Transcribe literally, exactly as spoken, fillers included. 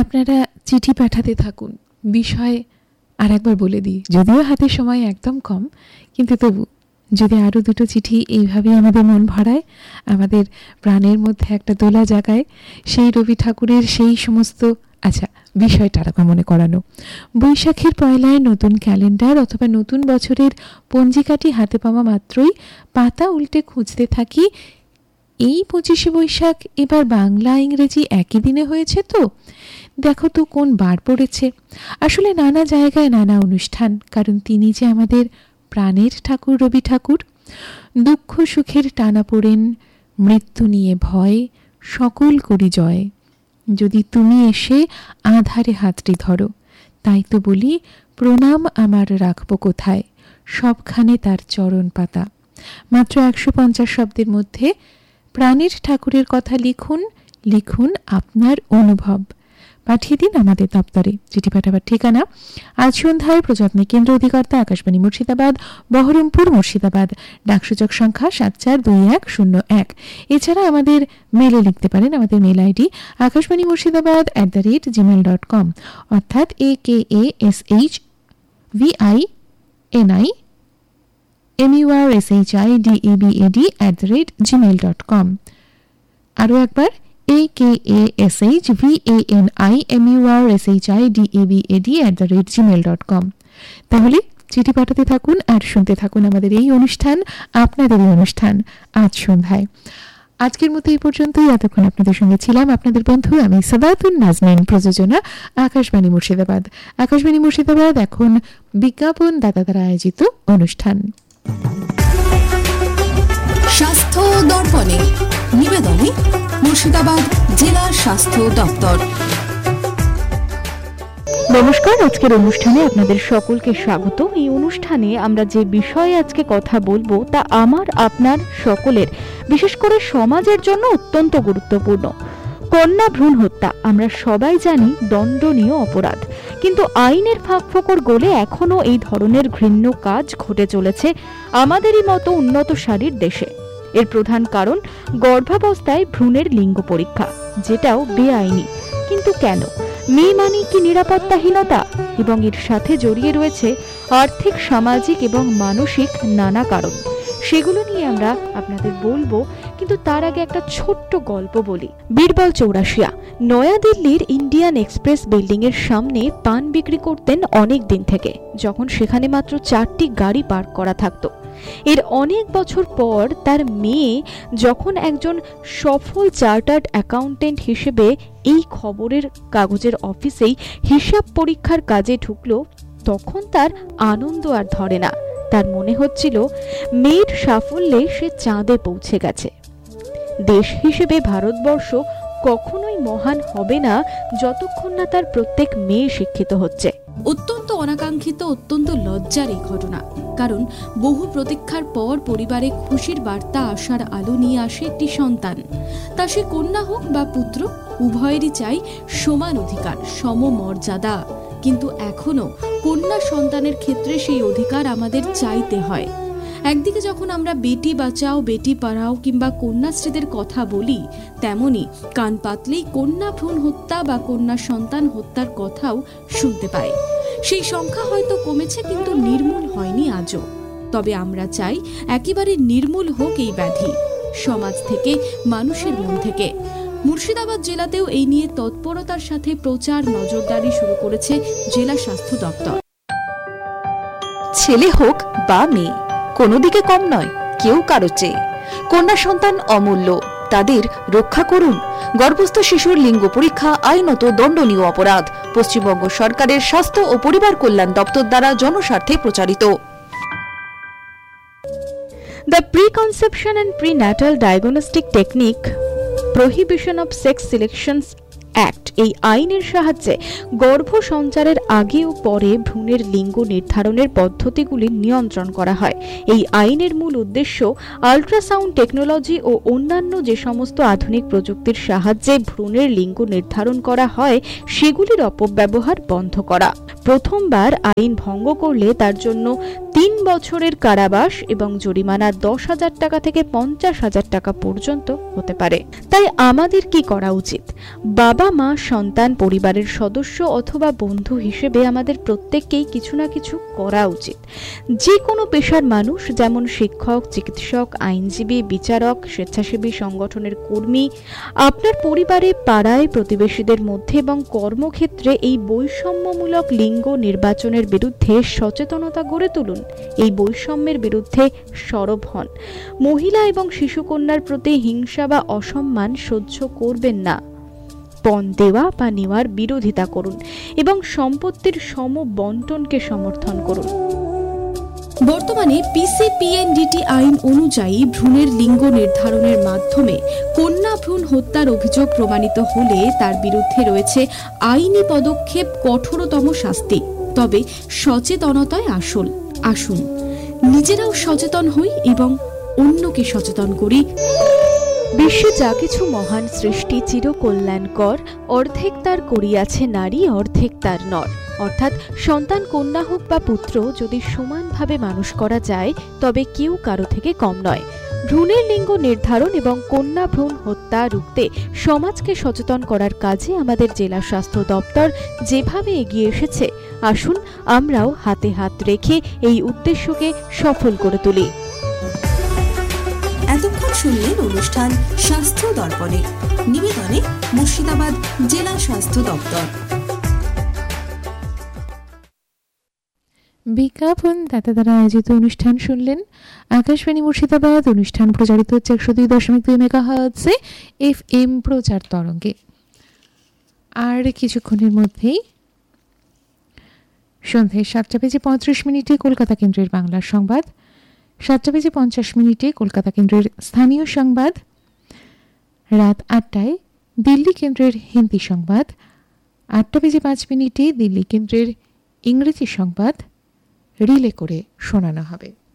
আপনারা চিঠি পাঠাতে থাকুন। বিষয় আর একবার বলে দিই, যদিও হাতে সময় একদম কম, কিন্তু তবু যদি আরও দুটো চিঠি এইভাবেই আমাদের মন ভরায়, আমাদের প্রাণের মধ্যে একটা দোলা জাগায়, সেই রবি ঠাকুরের সেই সমস্ত আচ্ছা বিষয়টা আরেকবার মনে করানো। বৈশাখের পয়লায় নতুন ক্যালেন্ডার অথবা নতুন বছরের পঞ্জিকাটি হাতে পাওয়া মাত্রই পাতা উল্টে খুঁজতে থাকি, এই পঁচিশে বৈশাখ এবার বাংলা ইংরেজি একই দিনে হয়েছে তো, দেখো তো কোন বার পড়েছে। আসলে নানা জায়গায় নানা অনুষ্ঠান, কারণ তিনি যে আমাদের প্রাণের ঠাকুর রবি ঠাকুর। দুঃখ সুখের টানা পড়েন, মৃত্যু নিয়ে ভয়, সকল করি জয়। যদি তুমি এসে আধারে হাতটি ধরো, তাই তো বলি প্রণাম আমার রাখবো কোথায়, সবখানে তার চরণ পাতা। মাত্র একশো পঞ্চাশ শব্দের মধ্যে প্রাণের ঠাকুরের কথা লিখুন, লিখুন আপনার অনুভব, পাঠিয়ে দিন আমাদের দপ্তরে। চিঠি পাঠাবার ঠিকানা আজ সন্ধ্যায় প্রযত্নে কেন্দ্র অধিকর্তা, আকাশবাণী মুর্শিদাবাদ, বহরমপুর মুর্শিদাবাদ, ডাকসূচক সংখ্যা সাত চার দুই এক শূন্য এক। এছাড়া আমাদের মেলে লিখতে পারেন। আমাদের mail ID Akashvani Murshidabad at the rate Gmail dot com, অর্থাৎ এ কে A S H V I N I M U R S H I D E B A D at the rate Gmail dot com. আরও একবার এ কে A S H V A N I M U R S H I D A B A D at the rate Gmail dot com. তাহলে চিঠি পাঠাতে থাকুন আর শুনতে থাকুন আমাদের এই অনুষ্ঠান, আপনাদের এই অনুষ্ঠান আজ সন্ধ্যায়। আজকের মতো এই পর্যন্তই। এতক্ষণ আপনাদের সঙ্গে ছিলাম আপনাদের বন্ধু আমি সাদাতুন নাজনীন। প্রযোজনা আকাশবাণী মুর্শিদাবাদ। আকাশবাণী মুর্শিদাবাদ এখন বিজ্ঞাপন দাতা দ্বারা আয়োজিত অনুষ্ঠান স্বাস্থ্য দর্পণে নিবেদনে মুর্শিদাবাদ জেলা স্বাস্থ্য দপ্তর। নমস্কার, আজকের অনুষ্ঠানে আপনাদের সকলকে স্বাগত। এই অনুষ্ঠানে আমরা যে বিষয়ে আজকে কথা বলবো তা আমার আপনার সকলের, বিশেষ করে সমাজের জন্য অত্যন্ত গুরুত্বপূর্ণ। কন্যা ভ্রূণ হত্যা আমরা সবাই জানি দণ্ডনীয় অপরাধ, কিন্তু আইনের ফাঁকফোকর গলে এখনো এই ধরনের ঘৃণ্য কাজ ঘটে চলেছে আমাদেরই মতো উন্নত সারির দেশে। এর প্রধান কারণ গর্ভাবস্থায় ভ্রূণের লিঙ্গ পরীক্ষা, যেটাও বেআইনি। কিন্তু কেন? মেয়ে মানে কি নিরাপত্তাহীনতা? এবং এর সাথে জড়িয়ে রয়েছে আর্থিক, সামাজিক এবং মানসিক নানা কারণ। সেগুলো নিয়ে আমরা আপনাদের বলবো, কিন্তু তার আগে একটা ছোট্ট গল্প বলি। বীরবল চৌরাশিয়া নয়াদিল্লির ইন্ডিয়ান এক্সপ্রেস বিল্ডিং এর সামনে পান বিক্রি করতেন অনেক দিন থেকে, যখন সেখানে মাত্র চারটি গাড়ি পার্ক করা থাকতো। এর অনেক বছর পর তার মেয়ে যখন একজন সফল চার্টার্ড অ্যাকাউন্টেন্ট হিসেবে এই খবরের কাগজের অফিসেই হিসাব পরীক্ষার কাজে ঢুকলো, তখন তার আনন্দ আর ধরে না। তার মনে হচ্ছিল মেয়ের সাফল্যে সে চাঁদে পৌঁছে গেছে। দেশ হিসেবে ভারতবর্ষ কখনোই মহান হবে না যতক্ষণ না তার প্রত্যেক মেয়ে শিক্ষিত হচ্ছে। অত্যন্ত অনাকাঙ্ক্ষিত, অত্যন্ত লজ্জার এই ঘটনা, কারণ বহু প্রতীক্ষার পর পরিবারে খুশির বার্তা আসার আলো নিয়ে আসে একটি সন্তান। তা সে কন্যা হোক বা পুত্র, উভয়েরই চাই সমান অধিকার, সমমর্যাদা। কিন্তু এখনো কন্যা সন্তানের ক্ষেত্রে সেই অধিকার আমাদের চাইতে হয়। একদিকে যখন আমরা বেটি বাঁচাও, বেটি পড়াও কিংবা কন্যাশ্রীদের কথা বলি, তেমনি কান পাতলেই কন্যা ভ্রূণ হত্যা বা কন্যা সন্তান হত্যার কথাও শুনতে পাই। সেই সংখ্যা হয়তো কমেছে, কিন্তু নির্মূল হয়নি আজও। তবে আমরা চাই একেবারে নির্মূল হোক এই ব্যাধি, সমাজ থেকে, মানুষের মন থেকে। মুর্শিদাবাদ জেলাতেও এই নিয়ে তৎপরতার সাথে প্রচার, নজরদারি শুরু করেছে জেলা স্বাস্থ্য দপ্তর। ছেলে হোক বা মেয়ে, কোনো দিকে কম নয়, কেউ কারো চেয়ে। কন্যা সন্তান অমূল্য, তাদের রক্ষা করুন। গর্ভস্থ শিশুর লিঙ্গ পরীক্ষা আইনত দণ্ডনীয় অপরাধ। পশ্চিমবঙ্গ সরকারের স্বাস্থ্য ও পরিবার কল্যাণ দপ্তর দ্বারা জনস্বার্থে প্রচারিত। The Preconception and Prenatal Diagnostic Technique Prohibition of Sex Selections act, এই আইনের সাহায্যে গর্ভ সঞ্চারের আগে ও পরে ভ্রূণের লিঙ্গ নির্ধারণের পদ্ধতিগুলি নিয়ন্ত্রণ করা হয়। এই আইনের মূল উদ্দেশ্য আল্ট্রাসাউন্ড টেকনোলজি ও অন্যান্য যে সমস্ত আধুনিক প্রযুক্তির সাহায্যে ভ্রূণের লিঙ্গ নির্ধারণ করা হয় সেগুলির অপব্যবহার বন্ধ করা। প্রথমবার আইন ভঙ্গ করলে তার জন্য তিন বছরের কারাবাস এবং জরিমানা দশ হাজার টাকা থেকে পঞ্চাশ হাজার টাকা পর্যন্ত হতে পারে। তাই আমাদের কি করা উচিত? বাবা মা সন্তান, পরিবারের সদস্য অথবা বন্ধু হিসেবে আমাদের প্রত্যেককেই কিছু না কিছু করা উচিত। যে কোনো পেশার মানুষ, যেমন শিক্ষক, চিকিৎসক, আইনজীবী, বিচারক, স্বেচ্ছাসেবী সংগঠনের কর্মী, আপনার পরিবারে, পাড়ায়, প্রতিবেশীদের মধ্যে এবং কর্মক্ষেত্রে এই বৈষম্যমূলক লিঙ্গ নির্বাচনের বিরুদ্ধে সচেতনতা গড়ে তুলুন। এই বৈষম্যের বিরুদ্ধে সরব হন। মহিলা এবং শিশুকন্যার প্রতি হিংসা বা অসম্মান সহ্য করবেন না। পণ দেওয়া বা নেওয়ার বিরোধিতা করুন এবং সম্পত্তির সম বন্টনকে সমর্থন করুন। বর্তমানে পিসিপিএনডিটি আইন অনুযায়ী ভ্রূণের লিঙ্গ নির্ধারণের মাধ্যমে কন্যা ভ্রূণ হত্যার অভিযোগ প্রমাণিত হলে তার বিরুদ্ধে রয়েছে আইনি পদক্ষেপ, কঠোরতম শাস্তি। তবে সচেতনতাই আসল। আসুন নিজেরাও সচেতন হই এবং অন্যকে সচেতন করি। বিশ্বে যা কিছু মহান সৃষ্টি চিরকল্যাণকর, অর্ধেক তার করিয়াছে নারী, অর্ধেক তার নর। অর্থাৎ সন্তান কন্যা হোক বা পুত্র, যদি সমানভাবে মানুষ করা যায় তবে কেউ কারো থেকে কম নয়। ভ্রূণের লিঙ্গ নির্ধারণ এবং কন্যা ভ্রূণ হত্যা রুখতে সমাজকে সচেতন করার কাজে আমাদের জেলা স্বাস্থ্য দপ্তর যেভাবে এগিয়ে এসেছে, আসুন আমরাও হাতে হাত রেখে এই উদ্দেশ্যকে সফল করে তুলি। এতক্ষণ শুনলেন অনুষ্ঠান স্বাস্থ্য দর্পণে, নিবেদনে মুর্শিদাবাদ জেলা স্বাস্থ্য দপ্তর। বিজ্ঞাপন দাতা দ্বারা আয়োজিত অনুষ্ঠান শুনলেন। আকাশবাণী মুর্শিদাবাদ। অনুষ্ঠান প্রচারিত হচ্ছে একশো দুই দশমিক দুই মেগাহার্টজে এফ এম প্রচার তরঙ্গে। আর কিছুক্ষণের মধ্যেই সন্ধ্যে সাতটা বেজে পঁয়ত্রিশ মিনিটে কলকাতা কেন্দ্রের বাংলা সংবাদ, সাতটা বেজে পঞ্চাশ মিনিটে কলকাতা কেন্দ্রের স্থানীয় সংবাদ, রাত আটটায় দিল্লি কেন্দ্রের হিন্দি সংবাদ, আটটা বেজে পাঁচ মিনিটে দিল্লি কেন্দ্রের ইংরেজি সংবাদ রিলে করে শোনানো হবে।